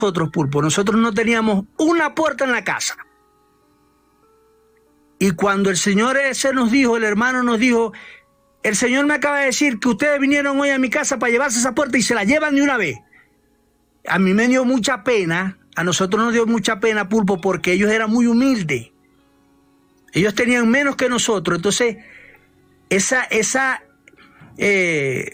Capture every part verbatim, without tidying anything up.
nosotros, Pulpo, nosotros no teníamos una puerta en la casa. Y cuando el señor ese nos dijo, el hermano nos dijo, el señor me acaba de decir que ustedes vinieron hoy a mi casa para llevarse esa puerta y se la llevan de una vez. A mí me dio mucha pena, a nosotros nos dio mucha pena, Pulpo, porque ellos eran muy humildes. Ellos tenían menos que nosotros. Entonces, esa, esa, eh,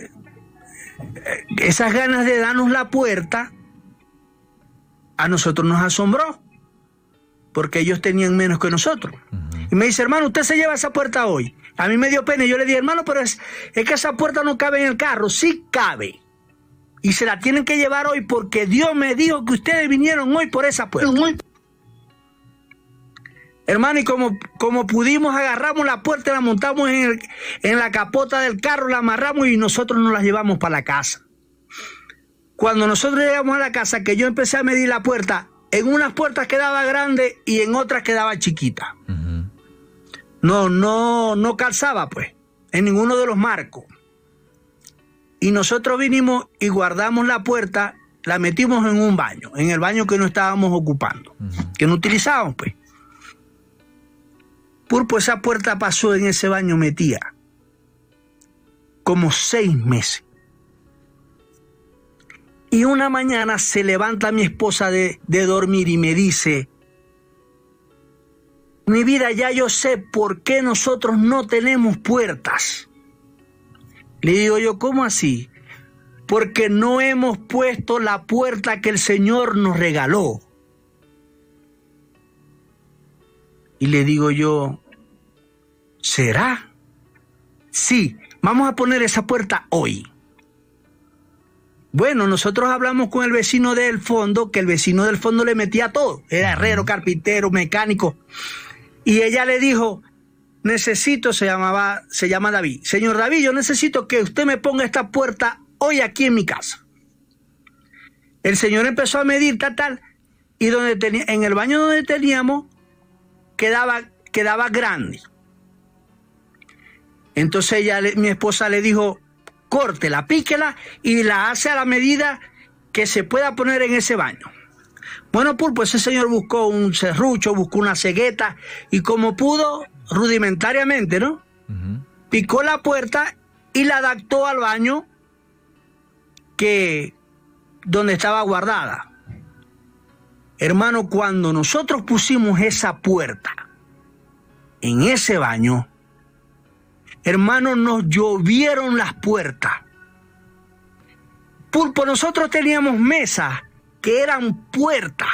esas ganas de darnos la puerta, a nosotros nos asombró, porque ellos tenían menos que nosotros. Uh-huh. Y me dice, hermano, usted se lleva esa puerta hoy. A mí me dio pena y yo le dije, hermano, pero es, es que esa puerta no cabe en el carro. Sí cabe. Y se la tienen que llevar hoy porque Dios me dijo que ustedes vinieron hoy por esa puerta. Uh-huh. Hermano, y como, como pudimos, agarramos la puerta, la montamos en, el, en la capota del carro, la amarramos y nosotros nos la llevamos para la casa. Cuando nosotros llegamos a la casa, que yo empecé a medir la puerta, en unas puertas quedaba grande y en otras quedaba chiquita. Uh-huh. No, no, no calzaba, pues, en ninguno de los marcos. Y nosotros vinimos y guardamos la puerta, la metimos en un baño, en el baño que no estábamos ocupando, uh-huh. que no utilizábamos, pues. Pulpo, esa puerta pasó en ese baño metida como seis meses. Y una mañana se levanta mi esposa de, de dormir y me dice, mi vida, ya yo sé por qué nosotros no tenemos puertas. Le digo yo, ¿cómo así? Porque no hemos puesto la puerta que el Señor nos regaló. Y le digo yo, ¿será? Sí, vamos a poner esa puerta hoy. Bueno, nosotros hablamos con el vecino del fondo, que el vecino del fondo le metía todo. Era herrero, carpintero, mecánico. Y ella le dijo, necesito, se llamaba, se llama David. Señor David, yo necesito que usted me ponga esta puerta hoy aquí en mi casa. El señor empezó a medir, tal, tal, y donde tenía, en el baño donde teníamos, quedaba, quedaba grande. Entonces ella, mi esposa le dijo, córtela, píquela y la hace a la medida que se pueda poner en ese baño. Bueno, Pulpo, ese señor buscó un serrucho, buscó una cegueta y como pudo, rudimentariamente, ¿no? Uh-huh. Picó la puerta y la adaptó al baño que donde estaba guardada. Hermano, cuando nosotros pusimos esa puerta en ese baño, hermano, nos llovieron las puertas. Pulpo, nosotros teníamos mesas que eran puertas.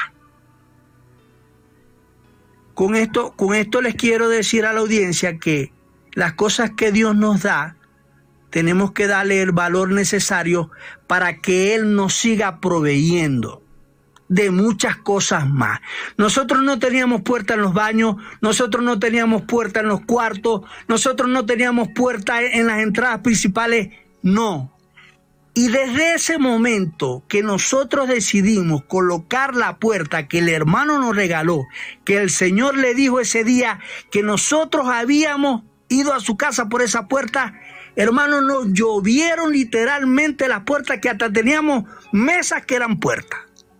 Con esto, con esto les quiero decir a la audiencia que las cosas que Dios nos da, tenemos que darle el valor necesario para que Él nos siga proveyendo de muchas cosas más. Nosotros no teníamos puerta en los baños, nosotros no teníamos puerta en los cuartos, nosotros no teníamos puerta en las entradas principales, no. Y desde ese momento que nosotros decidimos colocar la puerta que el hermano nos regaló, que el Señor le dijo ese día que nosotros habíamos ido a su casa por esa puerta, hermano, nos llovieron literalmente las puertas, que hasta teníamos mesas que eran puertas.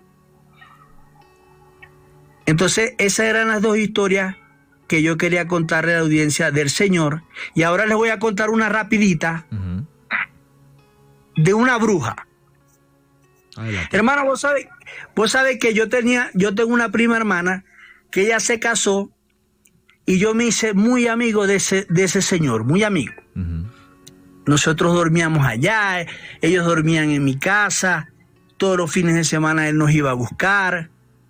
Entonces, esas eran las dos historias que yo quería contarle a la audiencia del Señor. Y ahora les voy a contar una rapidita uh-huh. de una bruja. Adelante. Hermana, vos sabés, vos sabés que yo tenía, yo tengo una prima hermana que ella se casó y yo me hice muy amigo de ese, de ese señor, muy amigo. Uh-huh. Nosotros dormíamos allá, ellos dormían en mi casa, todos los fines de semana él nos iba a buscar.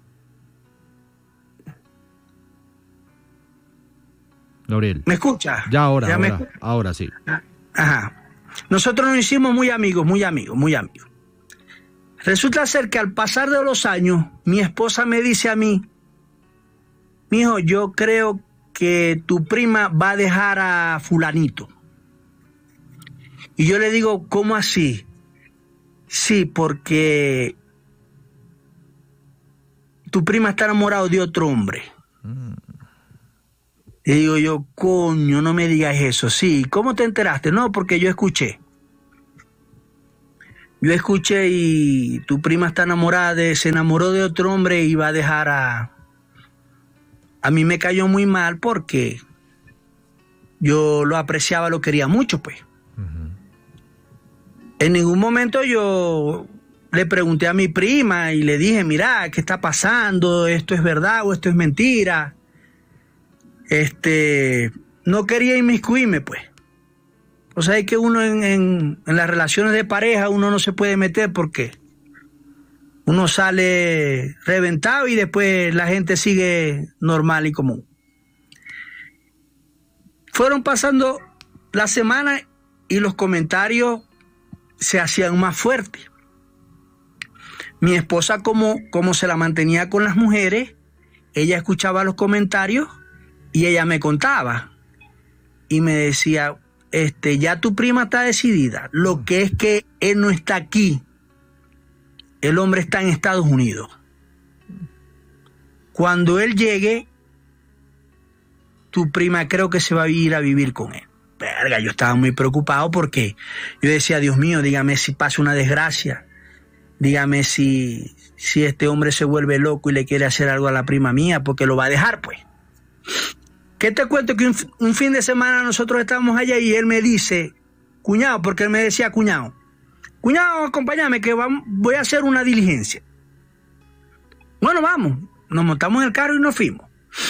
Gabriel. ¿Me escucha? Ya ahora, ¿Ya ahora, me... ahora sí. Ajá. Nosotros nos hicimos muy amigos, muy amigos, muy amigos. Resulta ser que al pasar de los años, mi esposa me dice a mí, mijo, yo creo que tu prima va a dejar a fulanito. Y yo le digo, ¿cómo así? Sí, porque tu prima está enamorada de otro hombre. Mm. Y digo yo, coño, no me digas eso. Sí, ¿cómo te enteraste? No, porque yo escuché. yo escuché y tu prima está enamorada de, se enamoró de otro hombre y va a dejar a... A mí me cayó muy mal porque yo lo apreciaba, lo quería mucho, pues. Uh-huh. En ningún momento yo le pregunté a mi prima y le dije, mira, ¿qué está pasando? ¿Esto es verdad o esto es mentira? Este, no quería inmiscuirme, pues. O sea, es que uno en, en, en las relaciones de pareja uno no se puede meter porque uno sale reventado y después la gente sigue normal y común. Fueron pasando las semanas y los comentarios se hacían más fuertes. Mi esposa, como, como se la mantenía con las mujeres, ella escuchaba los comentarios y ella me contaba. Y me decía, este, ya tu prima está decidida. Lo que es que él no está aquí. El hombre está en Estados Unidos. Cuando él llegue, tu prima creo que se va a ir a vivir con él. Verga, yo estaba muy preocupado porque yo decía, Dios mío, dígame si pasa una desgracia. Dígame si, si este hombre se vuelve loco y le quiere hacer algo a la prima mía, porque lo va a dejar, pues. ¿Qué te cuento? Que un, un fin de semana nosotros estábamos allá y él me dice, cuñado, porque él me decía cuñado, cuñado, acompáñame que vamos, voy a hacer una diligencia. Bueno, vamos. Nos montamos en el carro y nos fuimos.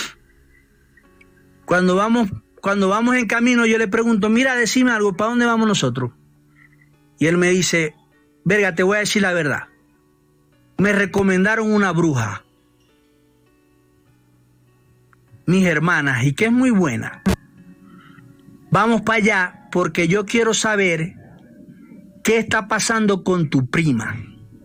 Cuando vamos, cuando vamos en camino, yo le pregunto, mira, decime algo, ¿para dónde vamos nosotros? Y él me dice, verga, te voy a decir la verdad. Me recomendaron una bruja, mis hermanas, y que es muy buena. Vamos para allá porque yo quiero saber qué está pasando con tu prima.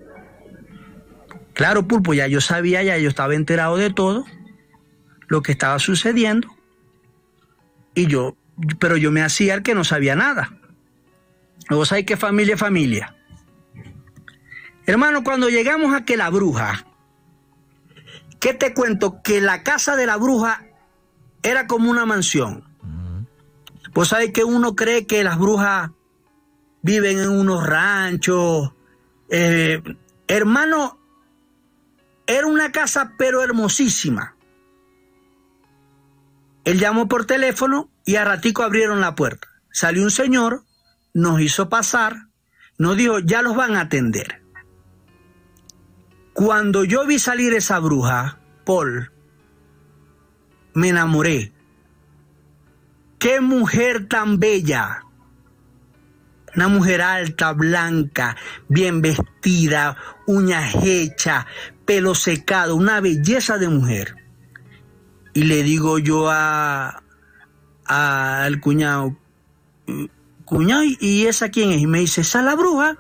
Claro, Pulpo, ya yo sabía, ya yo estaba enterado de todo lo que estaba sucediendo. Y yo, pero yo me hacía el que no sabía nada. Luego sabes que familia es familia. Hermano, cuando llegamos a que la bruja, ¿qué te cuento? Que la casa de la bruja era como una mansión. Uh-huh. Pues sabes que uno cree que las brujas viven en unos ranchos. Eh, hermano, era una casa pero hermosísima. Él llamó por teléfono y a ratico abrieron la puerta. Salió un señor, nos hizo pasar, nos dijo, ya los van a atender. Cuando yo vi salir esa bruja, Paul, me enamoré. ¡Qué mujer tan bella! Una mujer alta, blanca, bien vestida, uñas hechas, pelo secado, una belleza de mujer. Y le digo yo a, a al cuñado, cuñado, ¿y esa quién es? Y me dice, esa es la bruja.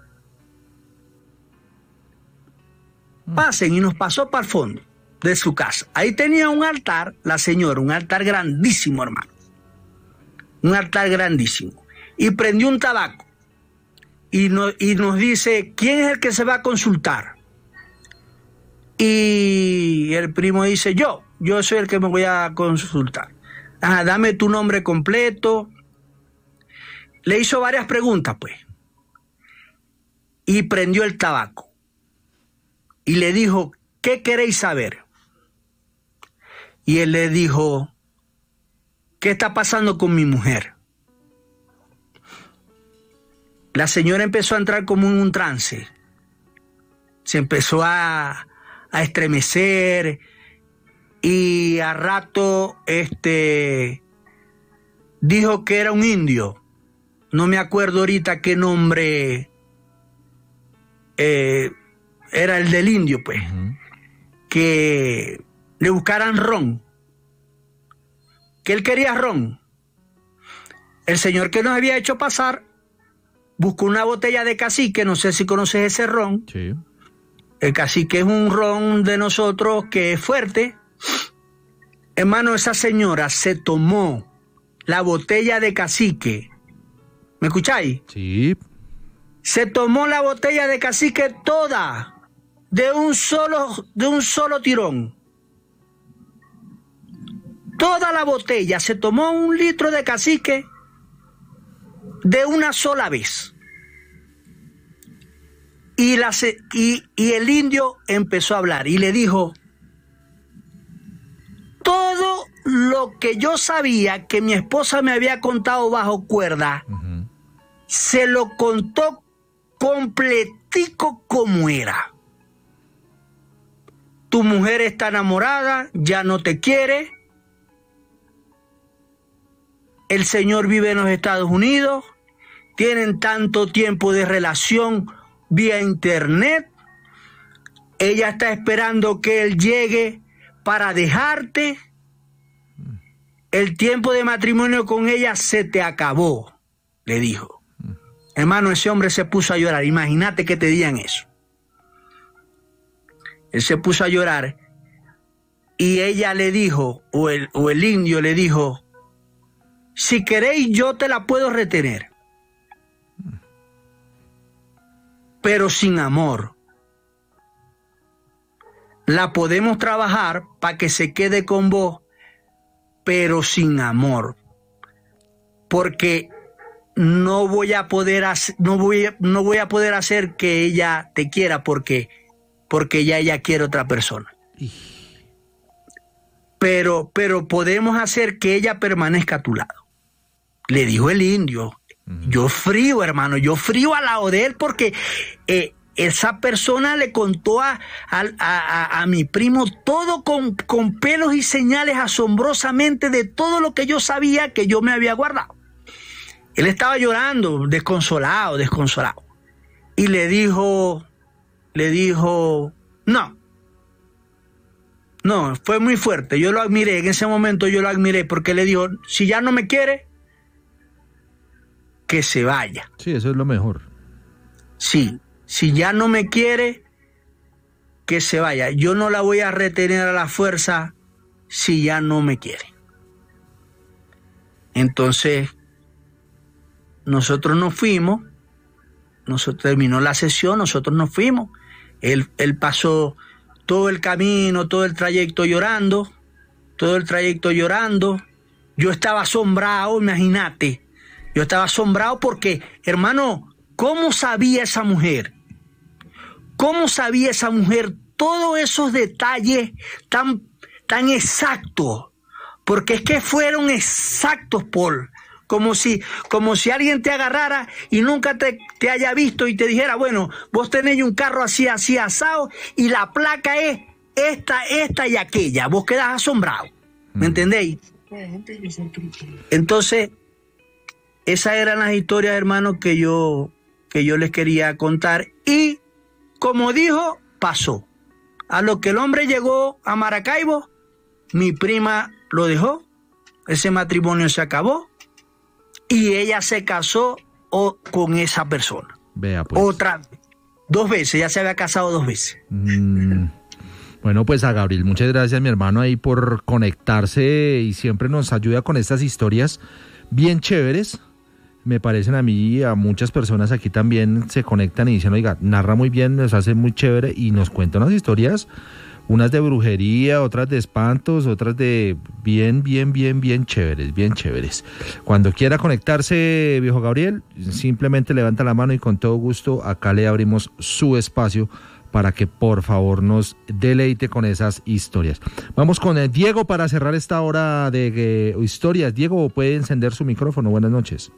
Pasen, y nos pasó para el fondo de su casa. Ahí tenía un altar, la señora, un altar grandísimo, hermano. Un altar grandísimo. Y prendió un tabaco. Y, no, y nos dice, ¿quién es el que se va a consultar? Y el primo dice, yo, yo soy el que me voy a consultar. Ajá, dame tu nombre completo. Le hizo varias preguntas, pues. Y prendió el tabaco. Y le dijo, ¿qué queréis saber? Y él le dijo, ¿qué está pasando con mi mujer? La señora empezó a entrar como en un trance. Se empezó a, a estremecer y a rato este, dijo que era un indio. No me acuerdo ahorita qué nombre eh, era el del indio, pues. Uh-huh. Que le buscaran ron. Que él quería ron. El señor que nos había hecho pasar buscó una botella de cacique, no sé si conoces ese ron. Sí. El cacique es un ron de nosotros que es fuerte. Hermano, esa señora se tomó la botella de cacique. ¿Me escucháis? Sí. Se tomó la botella de cacique toda, de un solo, de un solo tirón. Toda la botella, se tomó un litro de cacique de una sola vez. Y, la, y, y el indio empezó a hablar y le dijo, todo lo que yo sabía que mi esposa me había contado bajo cuerda, uh-huh. se lo contó completico como era. Tu mujer está enamorada, ya no te quiere. El señor vive en los Estados Unidos. Tienen tanto tiempo de relación vía internet. Ella está esperando que él llegue para dejarte. El tiempo de matrimonio con ella se te acabó, le dijo. Hermano, ese hombre se puso a llorar. Imagínate que te digan eso. Él se puso a llorar y ella le dijo, o el, o el indio le dijo, si queréis yo te la puedo retener, pero sin amor. La podemos trabajar para que se quede con vos, pero sin amor. Porque no voy a poder hacer, no voy, no voy a poder hacer que ella te quiera porque, porque ya ella quiere otra persona. Pero, pero podemos hacer que ella permanezca a tu lado. Le dijo el indio. Yo frío, hermano, yo frío al lado de él porque eh, esa persona le contó a, a, a, a mi primo todo con, con pelos y señales asombrosamente de todo lo que yo sabía que yo me había guardado. Él estaba llorando, desconsolado, desconsolado. Y le dijo, le dijo, no, no, fue muy fuerte. Yo lo admiré, en ese momento yo lo admiré porque le dijo, si ya no me quiere, que se vaya. Sí, eso es lo mejor. Sí, si ya no me quiere, que se vaya. Yo no la voy a retener a la fuerza si ya no me quiere. Entonces, nosotros nos fuimos, nosotros terminó la sesión, nosotros nos fuimos. Él, él pasó todo el camino, todo el trayecto llorando, todo el trayecto llorando. Yo estaba asombrado, imagínate. Yo estaba asombrado porque, hermano, ¿cómo sabía esa mujer? ¿Cómo sabía esa mujer todos esos detalles tan, tan exactos? Porque es que fueron exactos, Paul. Como si, como si alguien te agarrara y nunca te, te haya visto y te dijera, bueno, vos tenéis un carro así, así, asado, y la placa es esta, esta y aquella. Vos quedás asombrado. ¿Me entendéis? Entonces, esas eran las historias, hermanos, que yo, que yo les quería contar. Y, como dijo, pasó. A lo que el hombre llegó a Maracaibo, mi prima lo dejó, ese matrimonio se acabó, y ella se casó o, con esa persona. Vea, pues. Otra, dos veces, ya se había casado dos veces. Mm. Bueno, pues a Gabriel, muchas gracias, mi hermano, ahí por conectarse y siempre nos ayuda con estas historias bien chéveres. Me parecen a mí y a muchas personas aquí también se conectan y dicen, oiga, narra muy bien, nos hace muy chévere y nos cuenta unas historias, unas de brujería, otras de espantos, otras de bien, bien, bien, bien chéveres, bien chéveres. Cuando quiera conectarse, viejo Gabriel, simplemente levanta la mano y con todo gusto acá le abrimos su espacio para que por favor nos deleite con esas historias. Vamos con el Diego para cerrar esta hora de eh, historias. Diego, ¿puede encender su micrófono? Buenas noches.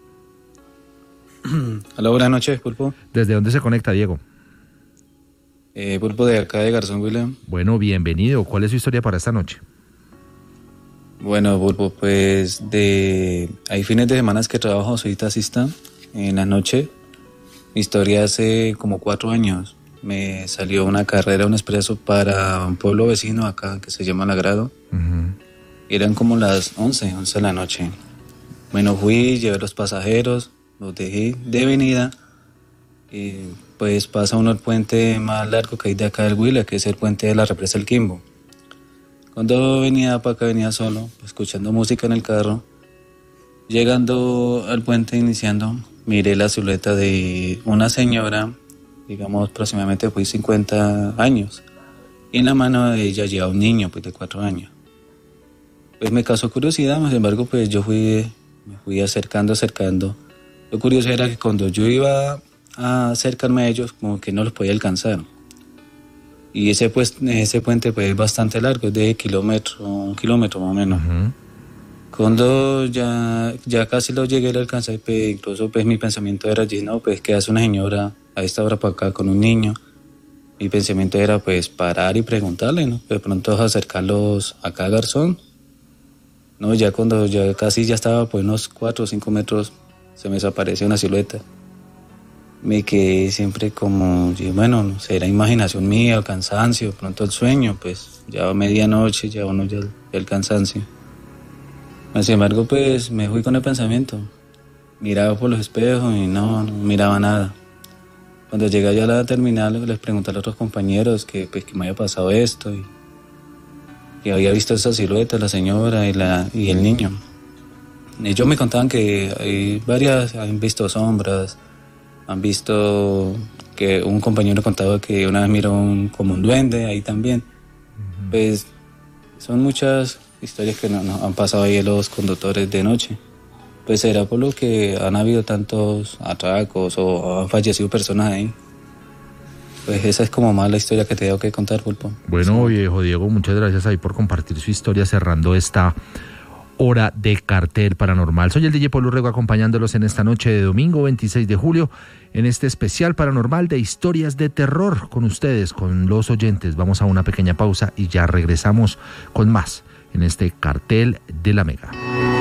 Hola, buenas noches, Pulpo. ¿Desde dónde se conecta, Diego? Eh, Pulpo, de acá de Garzón, William. Bueno, bienvenido. ¿Cuál es su historia para esta noche? Bueno, Pulpo, pues de hay fines de semana que trabajo, soy taxista en la noche. Mi historia hace como cuatro años. Me salió una carrera, un expreso para un pueblo vecino acá que se llama Lagrado. Uh-huh. Eran como las once, once de la noche. Bueno, fui, llevé los pasajeros, los dejé de venida. Y pues pasa uno el puente más largo que hay de acá del Huila, que es el puente de la represa del Quimbo. Cuando venía para acá, venía solo, escuchando música en el carro. Llegando al puente, iniciando, miré la silueta de una señora, digamos aproximadamente fui cincuenta años, y en la mano de ella lleva un niño pues de cuatro años. Pues me causó curiosidad, sin embargo pues yo fui, me fui acercando, acercando. Lo curioso era que cuando yo iba a acercarme a ellos, como que no los podía alcanzar. Y ese, pues, ese puente pues, es bastante largo, es de kilómetro, un kilómetro más o menos. Uh-huh. Cuando ya, ya casi lo llegué a alcanzar, pues, incluso pues, mi pensamiento era, no, pues, ¿qué hace una señora a esta hora para acá con un niño? Mi pensamiento era, pues, parar y preguntarle, ¿no? De pronto acercarlos acá a Garzón. No, ya cuando ya casi ya estaba, pues, unos cuatro o cinco metros, se me desapareció una silueta. Me quedé siempre como, bueno, no sé, era imaginación mía, el cansancio, pronto el sueño, pues ya a medianoche, ya uno ya el cansancio. Sin embargo, pues me fui con el pensamiento, miraba por los espejos y no, no miraba nada. Cuando llegué allá a la terminal, les pregunté a los otros compañeros que, pues, que me había pasado esto y, y había visto esa silueta, la señora y, la, y el niño. Ellos me contaban que hay varias, han visto sombras, han visto que un compañero contaba que una vez miró un, como un duende ahí también. Uh-huh. Pues son muchas historias que nos no, han pasado ahí los conductores de noche. Pues será por lo que han habido tantos atracos o han fallecido personas ahí. Pues esa es como más la historia que te tengo que contar, Pulpo. Bueno, viejo Diego, muchas gracias ahí por compartir su historia cerrando esta hora de Cartel Paranormal. Soy el D J Pablo Rego acompañándolos en esta noche de domingo veintiséis de julio en este especial paranormal de historias de terror con ustedes, con los oyentes. Vamos a una pequeña pausa y ya regresamos con más en este Cartel de la Mega.